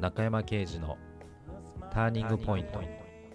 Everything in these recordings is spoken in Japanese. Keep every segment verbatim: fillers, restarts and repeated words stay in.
中山圭司のターニングポイント。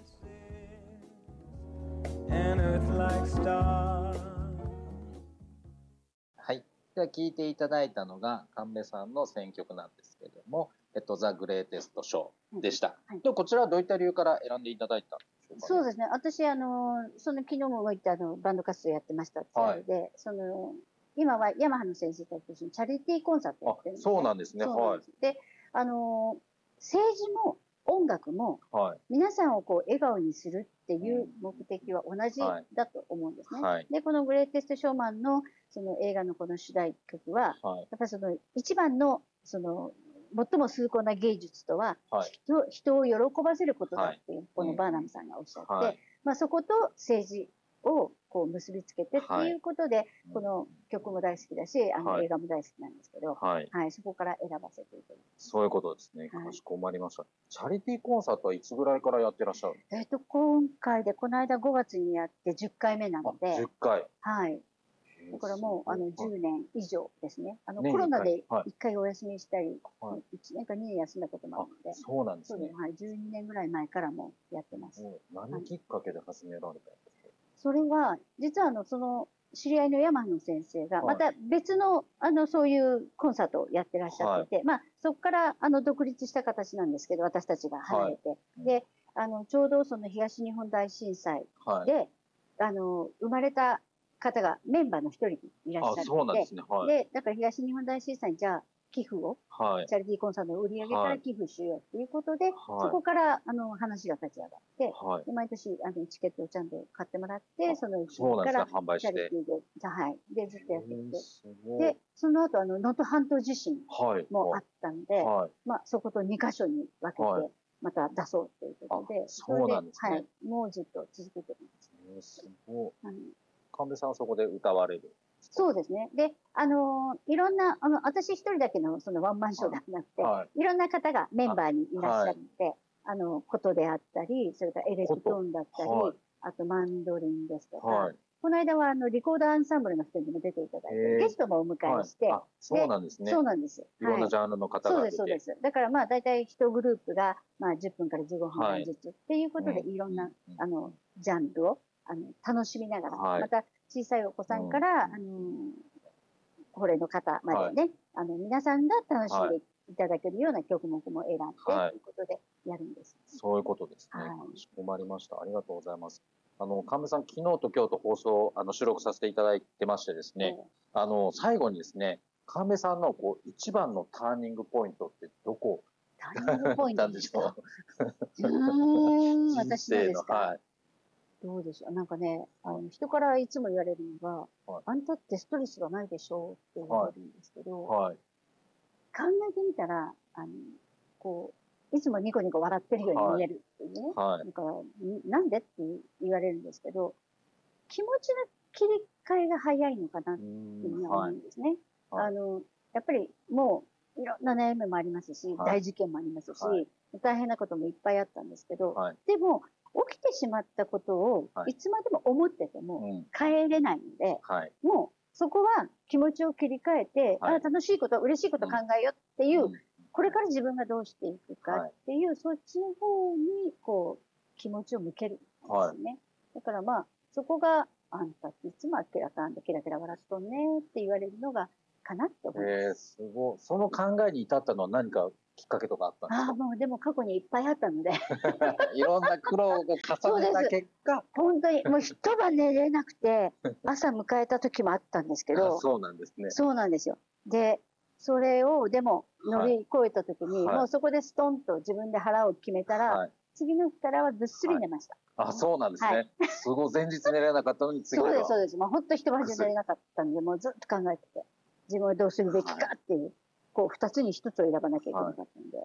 はい。では聴いていただいたのが神戸さんの選曲なんですけれども、えっと、ザ・グレイテスト・ショーでした。はいはい、でこちらはどういった理由から選んでいただいたんでしょうか、ね、 そうですね。私、あの、その昨日も言ったあのバンド活動やってましたって言われて、はい、その、今はヤマハの先生たちとチャリティーコンサートやってるんですね。 そうなんですね。はい。 で、あの、政治も音楽も、皆さんをこう笑顔にするっていう目的は同じだと思うんですね。はいはい、で、このグレイテスト・ショーマンのその映画のこの主題曲は、はい、やっぱりその一番の、その、最も崇高な芸術とは、はい、人, 人を喜ばせることだっていう、はい、このバーナムさんがおっしゃって、はい、まあそこと政治をこう結びつけてっていうことで、はい、この曲も大好きだし、あの映画も大好きなんですけど、はい、はい、そこから選ばせていただきます。 そういうことですね。かしこまりました。はい、チャリティーコンサートはいつぐらいからやってらっしゃるんですか？ えっと、今回で、この間ごがつにやってじゅっかいめなので、 じゅっかい。 はい。だからもう、あの、じゅうねん以上ですね。あの、コロナでいっかいお休みしたり、はい、いちねんかにねん休んだこともあるので、 そうなんですね。 はい、じゅうにねんぐらい前からもやってます。 何きっかけで始められたんですか？ それは、実はあの、その、知り合いの山野先生が、また別の、あの、そういうコンサートをやってらっしゃってて、はい、まあ、そこから、あの、独立した形なんですけど、私たちが離れて。はい、で、あの、ちょうどその東日本大震災で、はい、あの、生まれた方がメンバーの一人いらっしゃって、そうなんですね。はい、で、だから東日本大震災にじゃあ、寄付を、はい、チャリティーコンサートの売り上げから寄付しようっていうことで、はい、そこから、あの、話が立ち上がって、はい、で毎年、あの、チケットをちゃんと買ってもらって、そのうちから、 販売して、 チャリティーで、はい、で、ずっとやってきて、で、その後、あの、能登半島地震もあったんで、はいはい、まあ、そことに箇所に分けて、はい、また出そうということで、 そうなんですね。 はい、もうずっと続けてます。 すごい。神戸さんはそこで歌われる？ そうですね。で、あのー、いろんな、あの、私一人だけのそのワンマンショーではなくて、はい、いろんな方がメンバーにいらっしゃるので、はい、あの、琴であったり、それからエレクトーンだったり、はい、あとマンドリンですとか、はい、この間はあの、リコーダーアンサンブルの人にも出ていただいて、ゲストもお迎えして、はい、 そうなんですね。 そうなんです。 いろんなジャンルの方が出て、 そうです、そうです。だからまあ、だいたい一グループが、まあ、じゅっぷんからじゅうごふんかんずつっていうことで、いろんな、うん、あの、ジャンルを、あの、楽しみながら、はい、また、小さいお子さんから、うん、あの、高齢の方までね、はい、あの、皆さんが楽しんでいただけるような曲目も選んで、はい、ということでやるんです。 そういうことですね。はい、かしこまりました。ありがとうございます。あの、神戸さん、昨日と今日と放送、あの、収録させていただいてましてですね、えー、あの、最後にですね、神戸さんの、こう、一番のターニングポイントってどこターニングポイントでしょう？ うん、私のですか。はい、どうでしょう。なんかね、あの、人からいつも言われるのが、はい、あんたってストレスがないでしょうって言われるんですけど、はい、考えてみたら、あの、こう、いつもニコニコ笑ってるように見えるっていうね。はい、だから、なんでって言われるんですけど、気持ちの切り替えが早いのかなっていうふうに思うんですね。はい、あの、やっぱりもう、いろんな悩みもありますし、はい、大事件もありますし、はい、大変なこともいっぱいあったんですけど、はい、でも、起きてしまったことをいつまでも思ってても変えれないので、はい、もうそこは気持ちを切り替えて、はい、あ、楽しいこと、嬉しいこと考えようっていう、うん、これから自分がどうしていくかっていう、はい、そっちの方にこう気持ちを向けるんですよね。はい、だからまあ、そこがあんたっていつもあっけらかんでキラキラ笑っとんねって言われるのがかなって思います。 えー、すごい。その考えに至ったのは何かきっかけとかあったんですか？ ああ、もうでも過去にいっぱいあったので。 いろんな苦労を重ねた結果。 本当に、もう一晩寝れなくて、朝迎えた時もあったんですけど。 そうなんですね。 そうなんですよ。で、それをでも乗り越えた時に、はい、もうそこでストンと自分で腹を決めたら、はい、次の日からはぐっすり寝ました。 はい、あ、そうなんですね。はい、すごい、前日寝れなかったのに次は。 そうです、そうです。もう本当一晩中寝れなかったんで、もうずっと考えてて、自分はどうするべきかっていう、はい、こう二つに一つを選ばなきゃいけなかったんで。はい、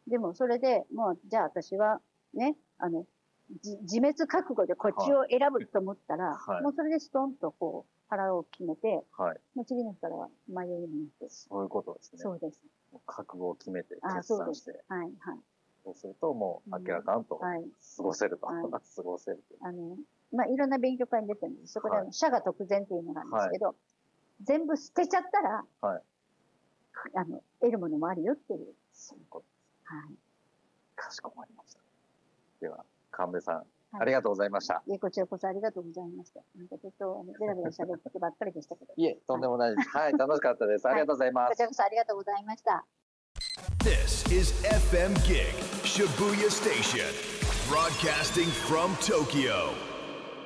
でもそれでもう、じゃあ私はね、あの、自滅覚悟でこっちを選ぶと思ったら、はい、もうそれでストンとこう腹を決めて、はい、もう次の日からは迷いもなく。 そういうことですね。 そうです。 覚悟を決めて決断して。 はいはい。 そうするともう明らかんと過ごせると、はい、過ごせると。 あの、まあ、いろんな勉強会に出てるんです。そこであの、はい、社が特善っていうのなんですけど、はい、全部捨てちゃったら、はい、あの、得るものもあるよっていう。 そういうことです。 。 かしこまりました。では、神戸さん、はい、ありがとうございました。 いえ、こちらこそありがとうございました。なんかちょっと、ベラベラ喋ってばっかりでしたけど。 いえ、とんでもないです。はい、はい、楽しかったです。ありがとうございます。 こちらこそありがとうございました。 This is エフエム Gig Shibuya Station, broadcasting from Tokyo.